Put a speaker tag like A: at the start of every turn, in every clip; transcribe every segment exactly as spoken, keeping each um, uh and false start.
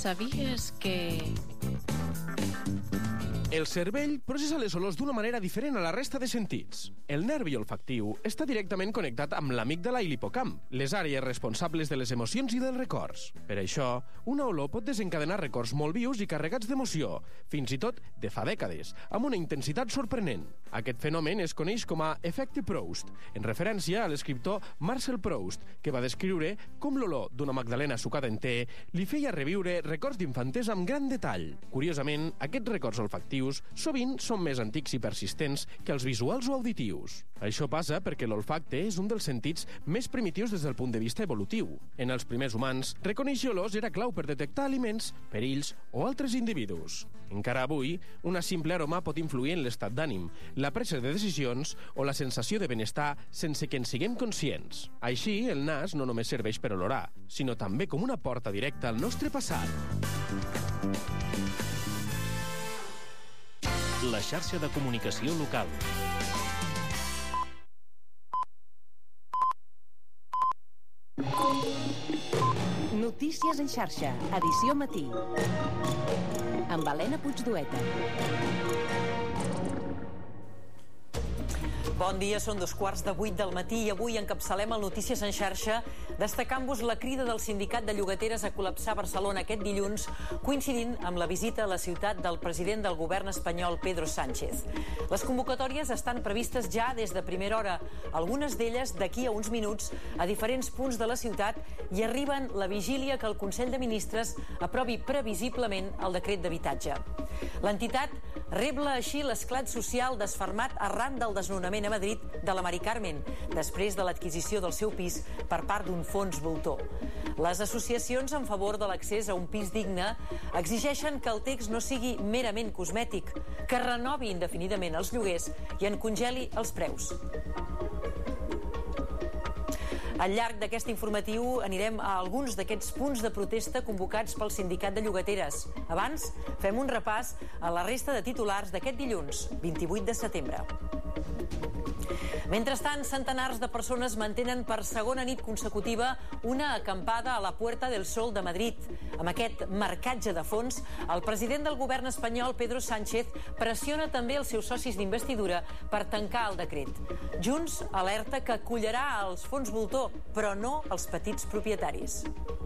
A: ¿Sabías que...?
B: El cervell processa les olors d'una manera diferent a la resta de sentits. El nervi olfactiu està directament connectat amb l'amígdala i l'hipocamp, les àrees responsables de les emocions i dels records. Per això, una olor pot desencadenar records molt vius i carregats d'emoció, fins i tot de fa dècades, amb una intensitat sorprenent. Aquest fenomen es coneix com a efecte Proust, en referència a l'escriptor Marcel Proust, que va descriure com l'olor d'una magdalena sucada en te li feia reviure records d'infantesa amb gran detall. Curiosament, aquests records olfactius sovint són més antics i persistents que els visuals o auditius. Això passa perquè l'olfacte és un dels sentits més primitius des del punt de vista evolutiu. En els primers humans, reconèixer olors era clau per detectar aliments, perills o altres individus. Encara avui, una simple aroma pot influir en l'estat d'ànim, la presa de decisions o la sensació de benestar sense que en siguem conscients. Així, el nas no només serveix per olorar, sinó també com una porta directa al nostre passat.
C: La xarxa de comunicació local.
D: Notícies en xarxa, edició matí. Amb Helena Puigdueta.
E: Bon dia, són dos quarts de vuit del matí i avui encapçalem el Notícies en xarxa destacant-vos la crida del sindicat de llogateres a col·lapsar Barcelona aquest dilluns, coincidint amb la visita a la ciutat del president del govern espanyol, Pedro Sánchez. Les convocatòries estan previstes ja des de primera hora, algunes d'elles d'aquí a uns minuts a diferents punts de la ciutat, i arriben la vigília que el Consell de Ministres aprovi previsiblement el decret d'habitatge. L'entitat rebla així l'esclat social desfermat arran del desnonament a Madrid de la Mari Carmen, després de l'adquisició del seu pis per part d'un fons voltor. Les associacions en favor de l'accés a un pis digne exigeixen que el text no sigui merament cosmètic, que renovi indefinidament els lloguers i en congeli els preus. Al llarg d'aquest informatiu anirem a alguns d'aquests punts de protesta convocats pel sindicat de llogateres. Abans, fem un repàs a la resta de titulars d'aquest dilluns, vint-i-vuit de setembre. Mentrestant, centenars de persones mantenen per segona nit consecutiva una acampada a la Puerta del Sol de Madrid. Amb aquest marcatge de fons, el president del govern espanyol, Pedro Sánchez, pressiona també els seus socis d'investidura per tancar el decret. Junts alerta que acollarà els fons voltor, però no els petits propietaris.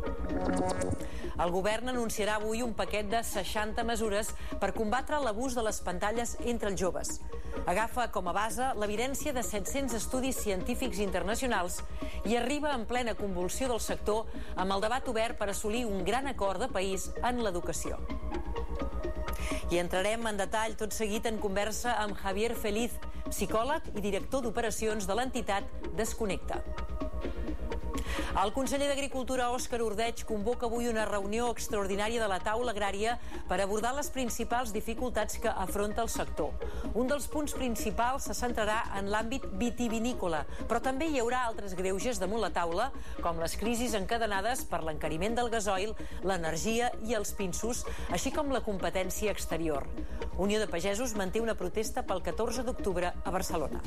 E: El govern anunciarà avui un paquet de seixanta mesures per combatre l'abús de les pantalles entre els joves. Agafa com a base l'evidència de set-cents estudis científics internacionals i arriba en plena convulsió del sector amb el debat obert per assolir un gran acord de país en l'educació. I entrarem en detall tot seguit en conversa amb Javier Feliz, psicòleg i director d'operacions de l'entitat Desconnecta. El conseller d'Agricultura, Òscar Ordeig, convoca avui una reunió extraordinària de la taula agrària per abordar les principals dificultats que afronta el sector. Un dels punts principals se centrarà en l'àmbit vitivinícola, però també hi haurà altres greuges damunt la taula, com les crisis encadenades per l'encariment del gasoil, l'energia i els pinsos, així com la competència exterior. Unió de Pagesos manté una protesta pel catorze d'octubre a Barcelona.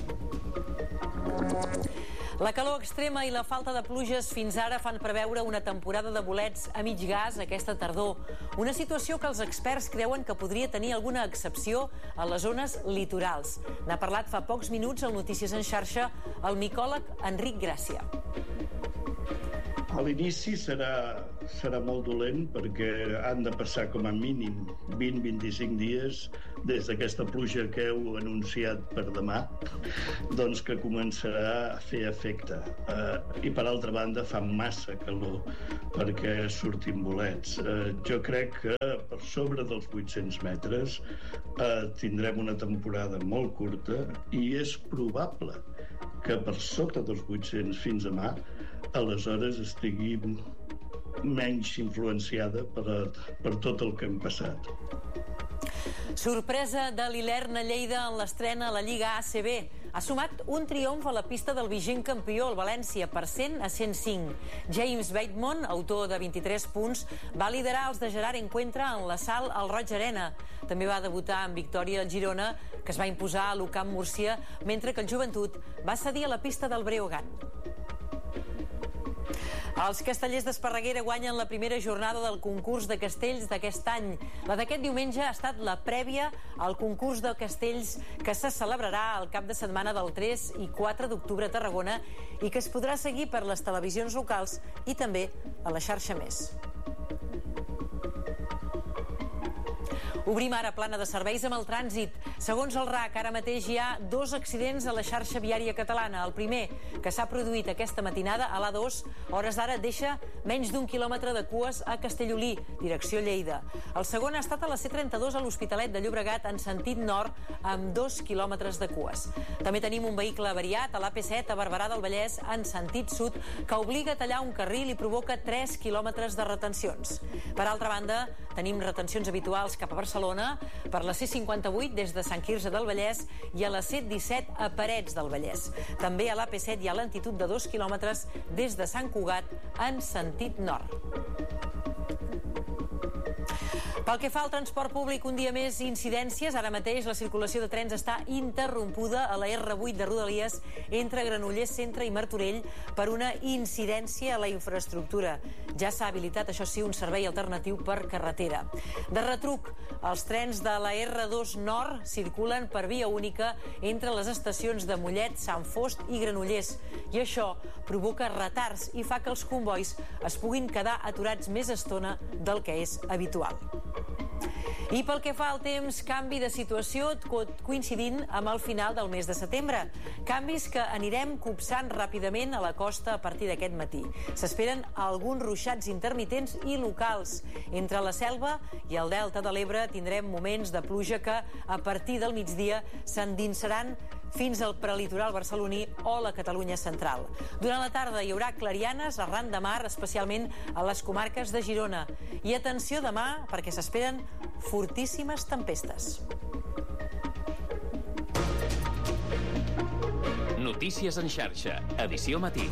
E: La calor extrema i la falta de pluges fins ara fan preveure una temporada de bolets a mig gas aquesta tardor. Una situació que els experts creuen que podria tenir alguna excepció a les zones litorals. N'ha parlat fa pocs minuts al Notícies en xarxa el micòleg Enric Gràcia.
F: A l'inici serà, serà molt dolent perquè han de passar com a mínim vint a vint-i-cinc dies des d'aquesta pluja que heu anunciat per demà, doncs que començarà a fer efecte. Uh, I per altra banda fa massa calor perquè surtin bolets. Uh, jo crec que per sobre dels vuit-cents metres uh, tindrem una temporada molt curta i és probable que per sota dels vuit-cents fins a mà aleshores estigui menys influenciada per, per tot el que hem passat.
E: Sorpresa de l'Ilern a Lleida en l'estrena a la Lliga A C B. Ha sumat un triomf a la pista del vigent campió, el València, per cent a cent cinc. James Bateman, autor de vint-i-tres punts, va liderar els de Gerard Encuentra en l'assalt al Roig Arena. També va debutar en victòria al Girona, que es va imposar a l'U Camp Múrcia, mentre que el Joventut va cedir a la pista del Breogán. Els castellers d'Esparreguera guanyen la primera jornada del concurs de castells d'aquest any. La d'aquest diumenge ha estat la prèvia al concurs de castells que se celebrarà el cap de setmana del tres i quatre d'octubre a Tarragona i que es podrà seguir per les televisions locals i també a la xarxa Més. Obrim ara plana de serveis amb el trànsit. Segons el R A C, ara mateix hi ha dos accidents a la xarxa viària catalana. El primer, que s'ha produït aquesta matinada a l'A dos, hores d'ara deixa menys d'un quilòmetre de cues a Castellolí, direcció Lleida. El segon ha estat a la C trenta-dos a l'Hospitalet de Llobregat en sentit nord, amb dos quilòmetres de cues. També tenim un vehicle avariat a l'A P set a Barberà del Vallès en sentit sud, que obliga a tallar un carril i provoca tres quilòmetres de retencions. Per altra banda, tenim retencions habituals cap a Barcelona, Barcelona, per la C cinquanta-vuit des de Sant Quirze del Vallès i a la C disset a Parets del Vallès. També a l'A P set hi ha lentitud de dos quilòmetres des de Sant Cugat en sentit nord. Pel que fa al transport públic, un dia més incidències. Ara mateix la circulació de trens està interrompuda a la R vuit de Rodalies entre Granollers Centre i Martorell per una incidència a la infraestructura. Ja s'ha habilitat, això sí, un servei alternatiu per carretera. De retruc, els trens de la R dos Nord circulen per via única entre les estacions de Mollet, Sant Fost i Granollers. I això provoca retards i fa que els convois es puguin quedar aturats més estona del que és habitual. I pel que fa al temps, canvi de situació coincidint amb el final del mes de setembre. Canvis que anirem copsant ràpidament a la costa a partir d'aquest matí. S'esperen alguns ruixats intermitents i locals. Entre la Selva i el Delta de l'Ebre tindrem moments de pluja que a partir del migdia s'endinsaran fins al prelitoral barceloní o la Catalunya central. Durant la tarda hi haurà clarianes arran de mar, especialment a les comarques de Girona. I atenció demà, perquè s'esperen fortíssimes tempestes.
C: Notícies en xarxa, edició matí.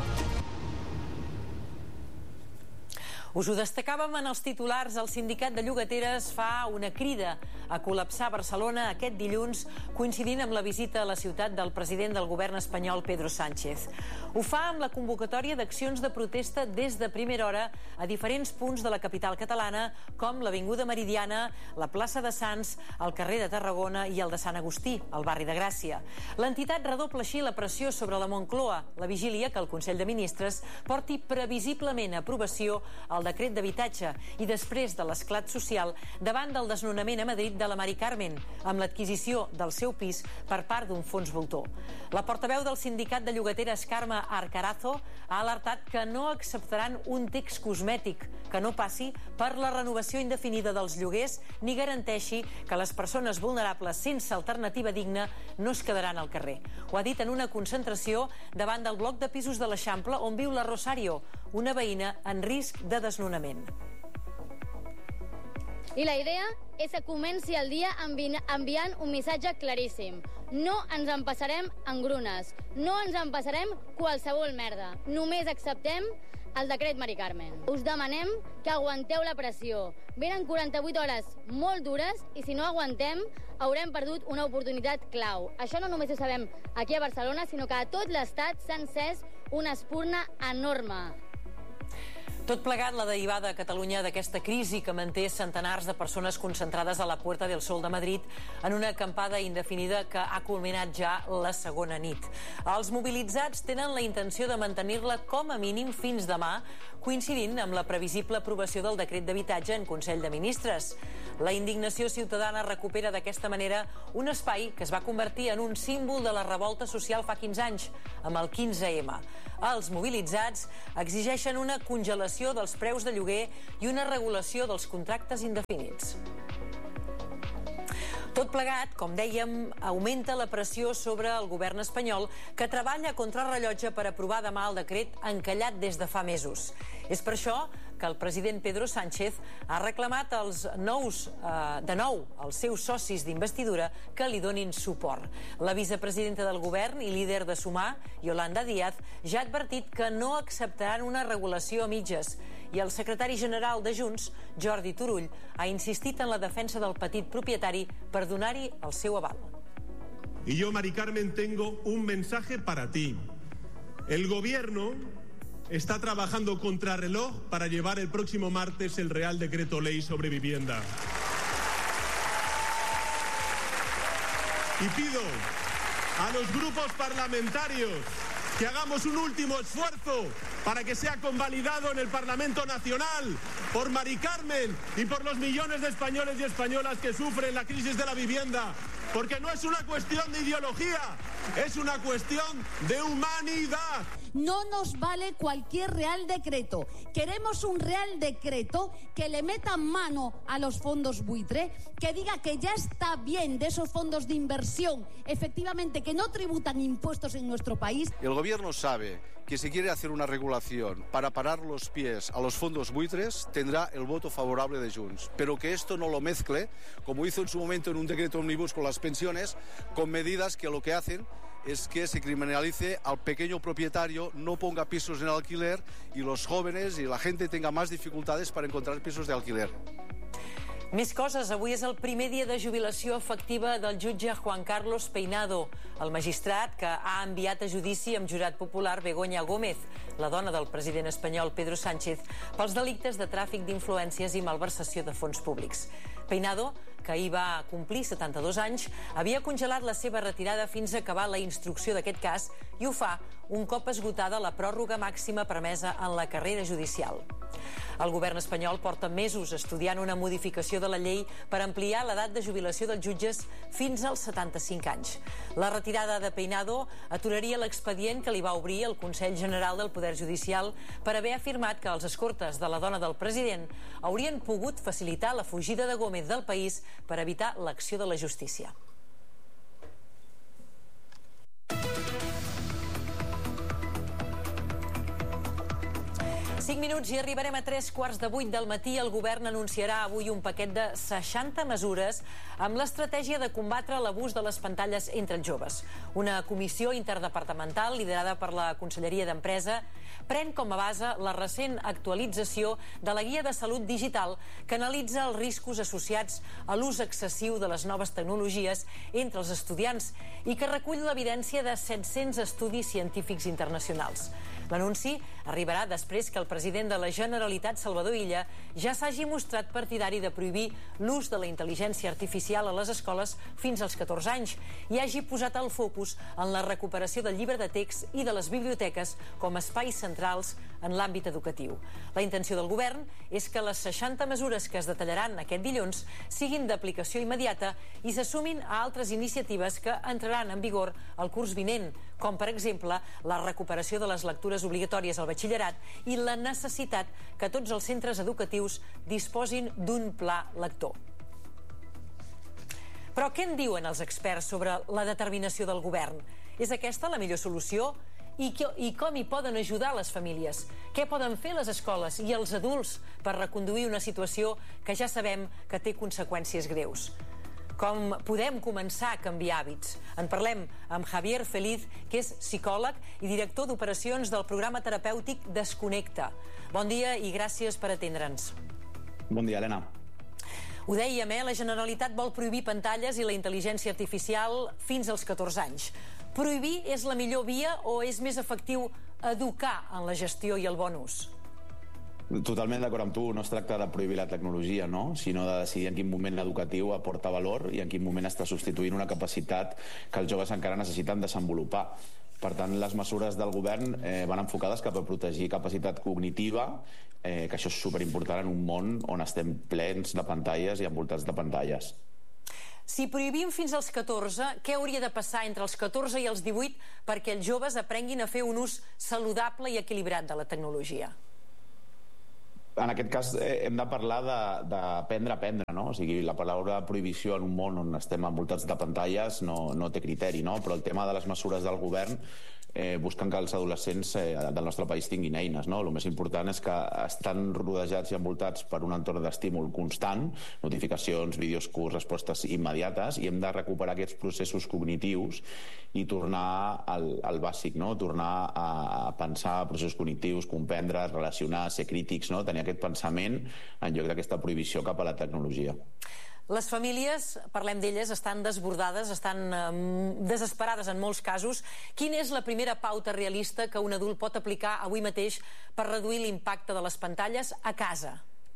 E: Us ho destacàvem en els titulars. El sindicat de llogateres fa una crida a col·lapsar Barcelona aquest dilluns, coincidint amb la visita a la ciutat del president del govern espanyol, Pedro Sánchez. Ho fa amb la convocatòria d'accions de protesta des de primera hora a diferents punts de la capital catalana, com l'Avinguda Meridiana, la plaça de Sants, el carrer de Tarragona i el de Sant Agustí, al barri de Gràcia. L'entitat redobla així la pressió sobre la Moncloa, la vigília que el Consell de Ministres porti previsiblement a aprovació el el decret d'habitatge i després de l'esclat social davant del desnonament a Madrid de la Mari Carmen, amb l'adquisició del seu pis per part d'un fons voltor. La portaveu del sindicat de llogateres, Carme Arcarazo, ha alertat que no acceptaran un text cosmètic que no passi per la renovació indefinida dels lloguers ni garanteixi que les persones vulnerables sense alternativa digna no es quedaran al carrer. Ho ha dit en una concentració davant del bloc de pisos de l'Eixample on viu la Rosario, una veïna en risc de desnonament.
A: I la idea és que comenci el dia envi enviant un missatge claríssim. No ens empassarem engrunes, no ens empassarem qualsevol merda. Només acceptem el decret Mari Carmen. Us demanem que aguanteu la pressió. Venen quaranta-vuit hores molt dures i si no aguantem haurem perdut una oportunitat clau. Això no només ho sabem aquí a Barcelona, sinó que a tot l'estat s'ha encès una espurna enorme.
E: Tot plegat, la derivada a Catalunya d'aquesta crisi que manté centenars de persones concentrades a la Puerta del Sol de Madrid en una acampada indefinida que ha culminat ja la segona nit. Els mobilitzats tenen la intenció de mantenir-la com a mínim fins demà, coincidint amb la previsible aprovació del decret d'habitatge en Consell de Ministres. La indignació ciutadana recupera d'aquesta manera un espai que es va convertir en un símbol de la revolta social fa quinze anys, amb el quinze ema. Els mobilitzats exigeixen una congelació dels preus de lloguer i una regulació dels contractes indefinits. Tot plegat, com dèiem, augmenta la pressió sobre el govern espanyol que treballa contra el rellotge per aprovar demà el decret encallat des de fa mesos. És per això que el president Pedro Sánchez ha reclamat als nous, eh, de nou als seus socis d'investidura que li donin suport. La vicepresidenta del govern i líder de Sumar, Yolanda Díaz, ja ha advertit que no acceptaran una regulació a mitges i el secretari general de Junts, Jordi Turull, ha insistit en la defensa del petit propietari per donar-hi el seu aval.
G: Y yo, Mari Carmen, tengo un mensaje para ti. El gobierno está trabajando contrarreloj para llevar el próximo martes el Real Decreto Ley sobre vivienda. Y pido a los grupos parlamentarios que hagamos un último esfuerzo para que sea convalidado en el Parlamento Nacional por Mari Carmen y por los millones de españoles y españolas que sufren la crisis de la vivienda, porque no es una cuestión de ideología, es una cuestión de humanidad.
H: No nos vale cualquier Real Decreto. Queremos un Real Decreto que le meta mano a los fondos buitre, que diga que ya está bien de esos fondos de inversión, efectivamente, que no tributan impuestos en nuestro país.
I: El gobierno sabe que si quiere hacer una regulación para parar los pies a los fondos buitres, tendrá el voto favorable de Junts. Pero que esto no lo mezcle, como hizo en su momento en un decreto omnibus con las pensiones, con medidas que lo que hacen es que se criminalice al pequeño propietario, no ponga pisos en alquiler y los jóvenes y la gente tenga más dificultades para encontrar pisos de alquiler.
E: Més coses. Avui és el primer dia de jubilació efectiva del jutge Juan Carlos Peinado, el magistrat que ha enviat a judici amb jurat popular Begoña Gómez, la dona del president espanyol Pedro Sánchez, pels delictes de tràfic d'influències i malversació de fons públics. Peinado, que ahir va complir setanta-dos anys, havia congelat la seva retirada fins a acabar la instrucció d'aquest cas i ho fa un cop esgotada la pròrroga màxima permesa en la carrera judicial. El govern espanyol porta mesos estudiant una modificació de la llei per ampliar l'edat de jubilació dels jutges fins als setanta-cinc anys. La retirada de Peinado aturaria l'expedient que li va obrir el Consell General del Poder Judicial per haver afirmat que els escortes de la dona del president haurien pogut facilitar la fugida de Gómez del país per evitar l'acció de la justícia. cinc minuts i arribarem a tres quarts de vuit del matí. El govern anunciarà avui un paquet de seixanta mesures amb l'estratègia de combatre l'abús de les pantalles entre els joves. Una comissió interdepartamental liderada per la Conselleria d'Empresa pren com a base la recent actualització de la Guia de Salut Digital que analitza els riscos associats a l'ús excessiu de les noves tecnologies entre els estudiants i que recull l'evidència de set-cents estudis científics internacionals. L'anunci arribarà després que el president de la Generalitat, Salvador Illa, ja s'hagi mostrat partidari de prohibir l'ús de la intel·ligència artificial a les escoles fins als catorze anys i hagi posat el focus en la recuperació del llibre de text i de les biblioteques com a espais centrals en l'àmbit educatiu. La intenció del govern és que les seixanta mesures que es detallaran aquest dilluns siguin d'aplicació immediata i se sumin a altres iniciatives que entraran en vigor el curs vinent, com per exemple la recuperació de les lectures obligatòries al batxillerat i la necessitat que tots els centres educatius disposin d'un pla lector. Però què en diuen els experts sobre la determinació del govern? És aquesta la millor solució? I, que, i com hi poden ajudar les famílies? Què poden fer les escoles i els adults per reconduir una situació que ja sabem que té conseqüències greus? Com podem començar a canviar hàbits? En parlem amb Javier Feliz, que és psicòleg i director d'operacions del programa terapèutic Desconnecta. Bon dia i gràcies per atendre'ns.
J: Bon dia, Helena.
E: Ho dèiem, eh? La Generalitat vol prohibir pantalles i la intel·ligència artificial fins als catorze anys. Prohibir és la millor via o és més efectiu educar en la gestió i el bon ús?
J: Totalment d'acord amb tu, no es tracta de prohibir la tecnologia, no? Sinó de decidir en quin moment educatiu aporta valor i en quin moment està substituint una capacitat que els joves encara necessiten desenvolupar. Per tant, les mesures del govern eh, van enfocades cap a protegir capacitat cognitiva, eh, que això és superimportant en un món on estem plens de pantalles i envoltats de pantalles.
E: Si prohibim fins als catorze, què hauria de passar entre els catorze i els divuit perquè els joves aprenguin a fer un ús saludable i equilibrat de la tecnologia?
J: En aquest cas eh, hem de parlar d'aprendre a aprendre, no? O sigui, la paraula prohibició en un món on estem envoltats de pantalles no, no té criteri, no? Però el tema de les mesures del govern eh, busquen que els adolescents eh, del nostre país tinguin eines, no? El més important és que estan rodejats i envoltats per un entorn d'estímul constant, notificacions, vídeos curts, respostes immediates, i hem de recuperar aquests processos cognitius i tornar al, al bàsic, no? Tornar a, a pensar processos cognitius, comprendre, relacionar, ser crítics, no? Tenir aquest pensament en lloc d'aquesta prohibició cap a la tecnologia.
E: Les famílies, parlem d'elles, estan desbordades, estan eh, desesperades en molts casos. Quina és la primera pauta realista que un adult pot aplicar avui mateix per reduir l'impacte de les pantalles a casa?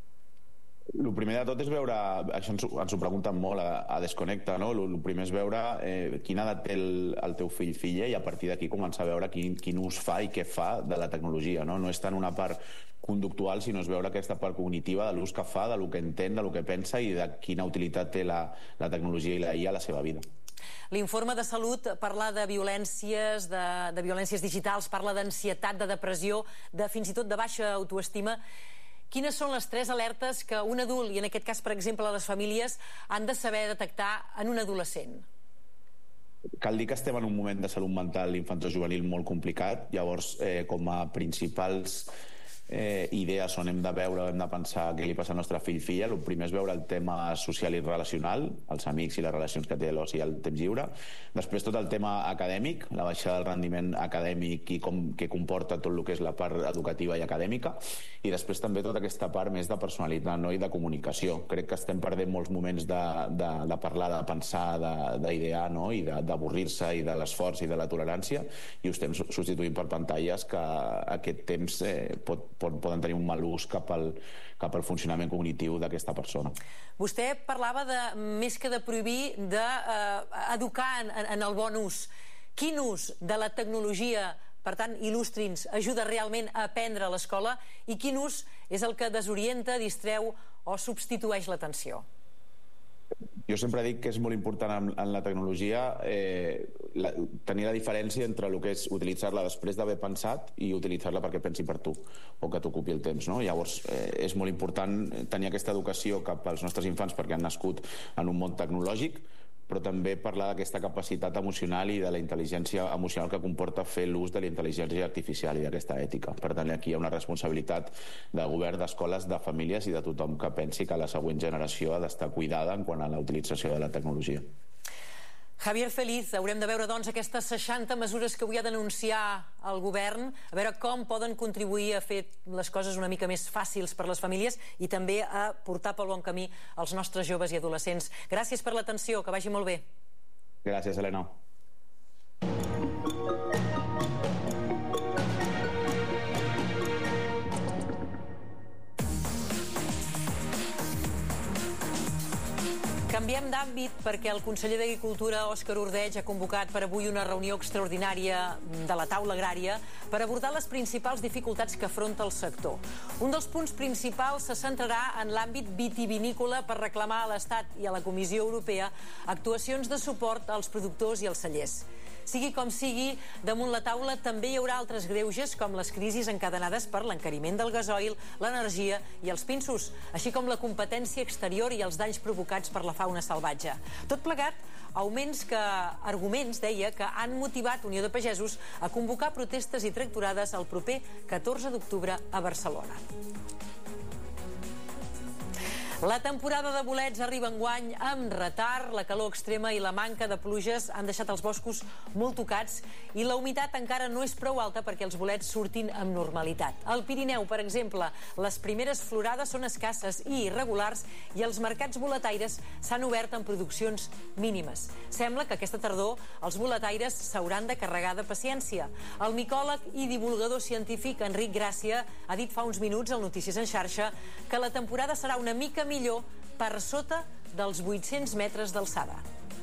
J: El primer de tot és veure, això ens, ens ho pregunten molt a, a Desconnecta, no? El primer és veure eh, quina edat té el, el teu fill filla i a partir d'aquí començar a veure quin, quin ús fa i què fa de la tecnologia, no? No és tant una part conductual, sinó és veure aquesta part cognitiva de l'ús que fa, de lo que entén, de lo que pensa i de quina utilitat té la, la tecnologia i la I A a la seva vida.
E: L'informe de salut parla de violències, de, de violències digitals, parla d'ansietat, de depressió, de fins i tot de baixa autoestima. Quines són les tres alertes que un adult, i en aquest cas, per exemple, les famílies, han de saber detectar en un adolescent?
J: Cal dir que estem en un moment de salut mental infantojuvenil molt complicat, llavors, eh, com a principals eh, idees on hem de veure, hem de pensar què li passa al nostre fill-filla, el primer és veure el tema social i relacional, els amics i les relacions que té l'oci i el temps lliure, després tot el tema acadèmic, la baixada del rendiment acadèmic i com que comporta tot el que és la part educativa i acadèmica, i després també tota aquesta part més de personalitat, no? I de comunicació. Crec que estem perdent molts moments de, de, de parlar, de pensar, d'idear, no? I d'avorrir-se i de l'esforç i de la tolerància, i ho estem substituint per pantalles que aquest temps eh, pot, pot, poden tenir un mal ús cap al, cap al funcionament cognitiu d'aquesta persona.
E: Vostè parlava de, més que de prohibir, d'educar eh, en, en el bon ús. Quin ús de la tecnologia, per tant, il·lustri'ns, ajuda realment a aprendre a l'escola i quin ús és el que desorienta, distreu o substitueix l'atenció?
J: Jo sempre dic que és molt important en, en la tecnologia eh, la, tenir la diferència entre el que és utilitzar-la després d'haver pensat i utilitzar-la perquè pensi per tu o que t'ocupi el temps, no? Llavors eh, és molt important tenir aquesta educació cap als nostres infants perquè han nascut en un món tecnològic, però també parlar d'aquesta capacitat emocional i de la intel·ligència emocional que comporta fer l'ús de la intel·ligència artificial i d'aquesta ètica. Per tant, aquí hi ha una responsabilitat de govern, d'escoles, de famílies i de tothom que pensi que la següent generació ha d'estar cuidada en quant a la utilització de la tecnologia.
E: Javier Feliz, haurem de veure, doncs, aquestes seixanta mesures que avui ha d'anunciar el govern, a veure com poden contribuir a fer les coses una mica més fàcils per les famílies i també a portar pel bon camí els nostres joves i adolescents. Gràcies per l'atenció, que vagi molt bé.
J: Gràcies, Helena.
E: Canviem d'àmbit perquè el conseller d'Agricultura, Òscar Ordeig, ha convocat per avui una reunió extraordinària de la taula agrària per abordar les principals dificultats que afronta el sector. Un dels punts principals se centrarà en l'àmbit vitivinícola per reclamar a l'Estat i a la Comissió Europea actuacions de suport als productors i als cellers. Sigui com sigui, damunt la taula també hi haurà altres greuges com les crisis encadenades per l'encariment del gasoil, l'energia i els pinsos, així com la competència exterior i els danys provocats per la fauna salvatge. Tot plegat, augments que, arguments, deia, que han motivat Unió de Pagesos a convocar protestes i tractorades el proper catorze d'octubre a Barcelona. La temporada de bolets arriba enguany amb retard, la calor extrema i la manca de pluges han deixat els boscos molt tocats i la humitat encara no és prou alta perquè els bolets surtin amb normalitat. Al Pirineu, per exemple, les primeres florades són escasses i irregulars i els mercats boletaires s'han obert en produccions mínimes. Sembla que aquesta tardor els boletaires s'hauran de carregar de paciència. El micòleg i divulgador científic Enric Gràcia ha dit fa uns minuts al Notícies en Xarxa que la temporada serà una mica millor per sota dels vuit-cents metres d'alçada.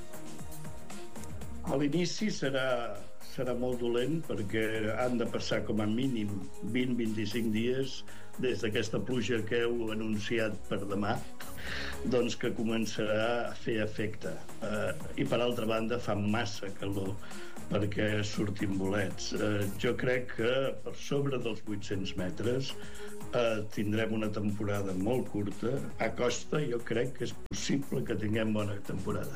F: A l'inici serà, serà molt dolent perquè han de passar com a mínim vint a vint-i-cinc dies des d'aquesta pluja que heu anunciat per demà, doncs que començarà a fer efecte. Eh, I per altra banda fa massa calor perquè surtin bolets. Eh, jo crec que per sobre dels vuit-cents metres eh, tindrem una temporada molt curta. A costa jo crec que és possible que tinguem bona temporada.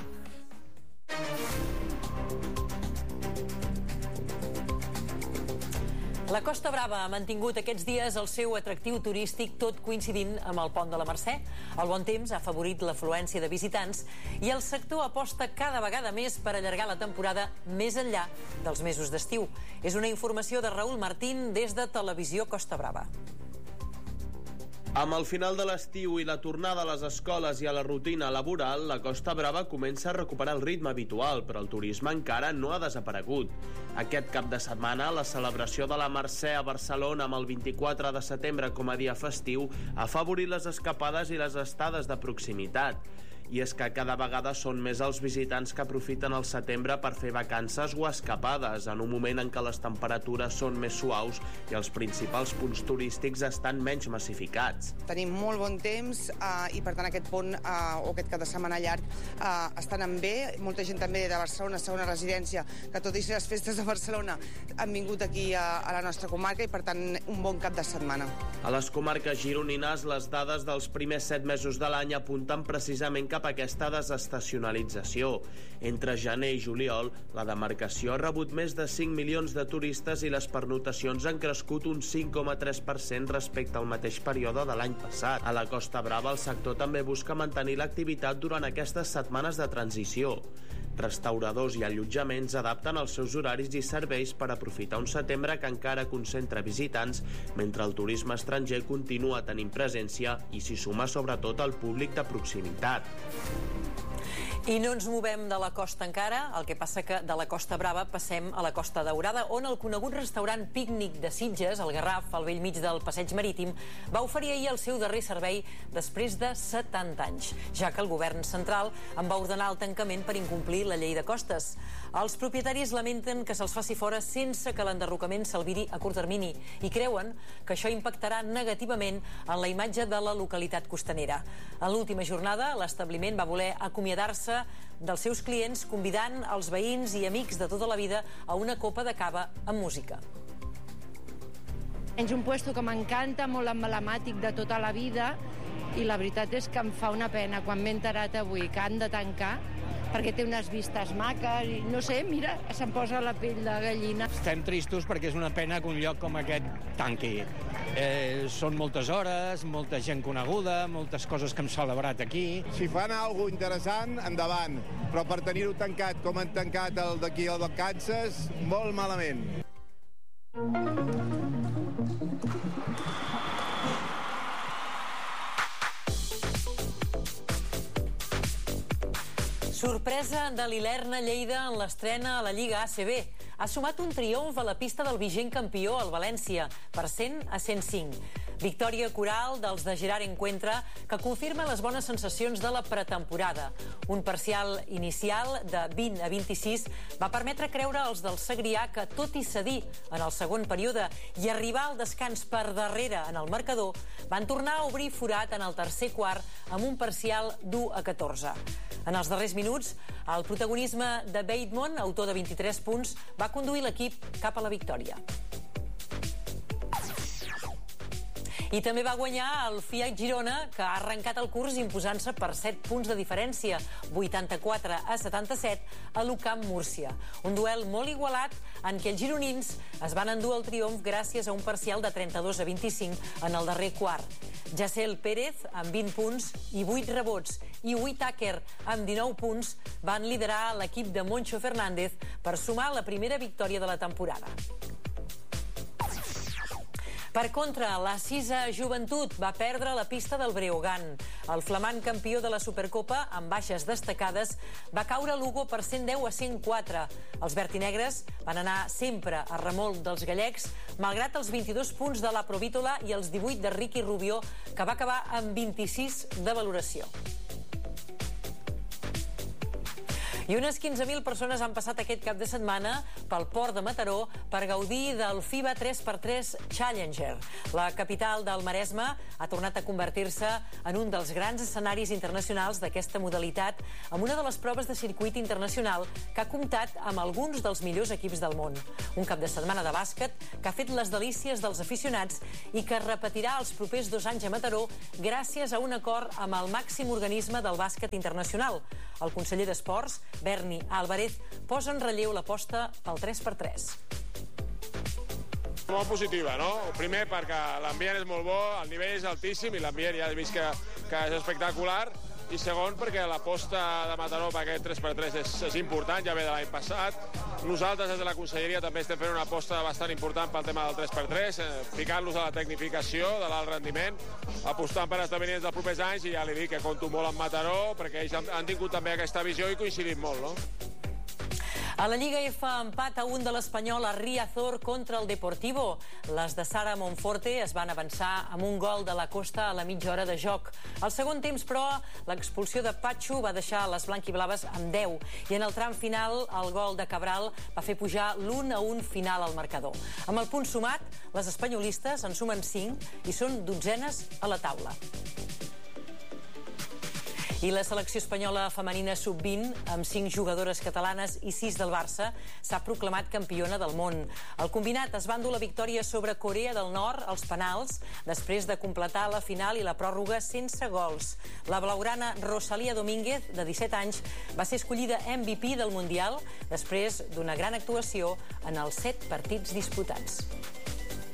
E: La Costa Brava ha mantingut aquests dies el seu atractiu turístic, tot coincidint amb el pont de la Mercè. El bon temps ha afavorit l'afluència de visitants i el sector aposta cada vegada més per allargar la temporada més enllà dels mesos d'estiu. És una informació de Raül Martín des de Televisió Costa Brava.
K: Amb el final de l'estiu i la tornada a les escoles i a la rutina laboral, la Costa Brava comença a recuperar el ritme habitual, però el turisme encara no ha desaparegut. Aquest cap de setmana, la celebració de la Mercè a Barcelona amb el vint-i-quatre de setembre com a dia festiu ha afavorit les escapades i les estades de proximitat. I és que cada vegada són més els visitants que aprofiten el setembre per fer vacances o escapades, en un moment en què les temperatures són més suaus i els principals punts turístics estan menys massificats.
L: Tenim molt bon temps eh, i per tant aquest pont eh, o aquest cap de setmana llarg eh, estan en bé. Molta gent també de Barcelona, segona residència, que tot i ser les festes de Barcelona han vingut aquí a, a la nostra comarca i per tant un bon cap de setmana.
K: A les comarques gironines, les dades dels primers set mesos de l'any apunten precisament cap a aquesta desestacionalització. Entre gener i juliol, la demarcació ha rebut més de cinc milions de turistes i les pernotacions han crescut un cinc coma tres per cent respecte al mateix període de l'any passat. A la Costa Brava, el sector també busca mantenir l'activitat durant aquestes setmanes de transició. Restauradors i allotjaments adapten els seus horaris i serveis per aprofitar un setembre que encara concentra visitants, mentre el turisme estranger continua tenint presència i s'hi suma sobretot el públic de proximitat.
E: I no ens movem de la costa encara, el que passa que de la Costa Brava passem a la Costa Daurada, on el conegut restaurant Pícnic de Sitges, el Garraf, al bell mig del passeig marítim, va oferir ahir el seu darrer servei després de setanta anys, ja que el govern central en va ordenar el tancament per incomplir la llei de costes. Els propietaris lamenten que se'ls faci fora sense que l'enderrocament s'albiri a curt termini i creuen que això impactarà negativament en la imatge de la localitat costanera. En l'última jornada, l'establiment va voler acomiadar-se dels seus clients convidant els veïns i amics de tota la vida a una copa de cava amb música.
M: És un puesto que m'encanta, molt emblemàtic de tota la vida, i la veritat és que em fa una pena quan m'he enterat avui que han de tancar, perquè té unes vistes maques i no sé, mira, se'm posa la pell de gallina.
N: Estem tristos perquè és una pena que un lloc com aquest tanqui. Eh, són moltes hores, molta gent coneguda, moltes coses que hem celebrat aquí.
O: Si fan alguna cosa interessant, endavant, però per tenir-ho tancat com han tancat el d'aquí al Vacances, molt malament.
E: Sorpresa de l'Ilerna Lleida en l'estrena a la Lliga A C B. Ha sumat un triomf a la pista del vigent campió, el València, per cent a cent cinc. Victòria coral dels de Gerard Encuentra, que confirma les bones sensacions de la pretemporada. Un parcial inicial de vint a vint-i-sis va permetre creure als del Segrià que, tot i cedir en el segon període i arribar al descans per darrere en el marcador, van tornar a obrir forat en el tercer quart amb un parcial d'u a catorze. En els darrers minuts, el protagonisme de Bateman, autor de vint-i-tres punts, va conduir l'equip cap a la victòria. I també va guanyar el Fiat Girona, que ha arrencat el curs imposant-se per set punts de diferència, vuitanta-quatre a setanta-set, a l'U Camp Múrcia. Un duel molt igualat en què els gironins es van endur el triomf gràcies a un parcial de trenta-dos a vint-i-cinc en el darrer quart. Jacel Pérez, amb vint punts i vuit rebots, i Whittaker, amb dinou punts, van liderar l'equip de Moncho Fernández per sumar la primera victòria de la temporada. Per contra, la Sisa Joventut va perdre la pista del Breogán. El flamant campió de la Supercopa, amb baixes destacades, va caure a Lugo per cent deu a cent quatre. Els vertinegres van anar sempre a remolc dels gallecs, malgrat els vint-i-dos punts de la Provítola i els divuit de Ricky Rubio, que va acabar amb vint-i-sis de valoració. I unes quinze mil persones han passat aquest cap de setmana pel port de Mataró per gaudir del FIBA tres per tres Challenger. La capital del Maresme ha tornat a convertir-se en un dels grans escenaris internacionals d'aquesta modalitat, amb una de les proves de circuit internacional que ha comptat amb alguns dels millors equips del món. Un cap de setmana de bàsquet que ha fet les delícies dels aficionats i que es repetirà els propers dos anys a Mataró gràcies a un acord amb el màxim organisme del bàsquet internacional. El conseller d'Esports, Berni Álvarez, posa en relleu l'aposta pel tres per tres.
P: Molt positiva, no? Primer perquè l'ambient és molt bo, el nivell és altíssim i l'ambient ja has vist que, que és espectacular. I segon perquè l'aposta de Mataró per aquest tres per tres és, és important, ja ve de l'any passat. Nosaltres, des de la Conselleria, també estem fent una aposta bastant important pel tema del tres per tres, eh, ficant-los a la tecnificació de l'alt rendiment, apostant per esdeveniments dels propers anys, i ja li dic que compto molt amb Mataró, perquè ells han, han tingut també aquesta visió i coincidim molt, no?
E: A la Lliga F, empat a un de l'Espanyol a Riazor contra el Deportivo. Les de Sara Monforte es van avançar amb un gol de la Costa a la mitja hora de joc. Al segon temps, però, l'expulsió de Patxo va deixar les blanquiblaves amb deu, i en el tram final el gol de Cabral va fer pujar l'un a un final al marcador. Amb el punt sumat, les espanyolistes en sumen cinc i són dotzenes a la taula. I la selecció espanyola femenina sub vint, amb cinc jugadores catalanes i sis del Barça, s'ha proclamat campiona del món. El combinat es va endur la victòria sobre Corea del Nord als penals, després de completar la final i la pròrroga sense gols. La blaugrana Rosalía Domínguez, de disset anys, va ser escollida M V P del Mundial després d'una gran actuació en els set partits disputats.